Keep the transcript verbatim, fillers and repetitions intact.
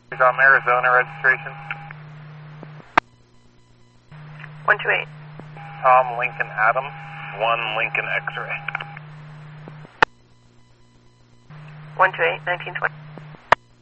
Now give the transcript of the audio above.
Tom, Arizona registration. one two eight. Tom Lincoln Adams, one Lincoln X-ray. one two eight, nineteen twenty.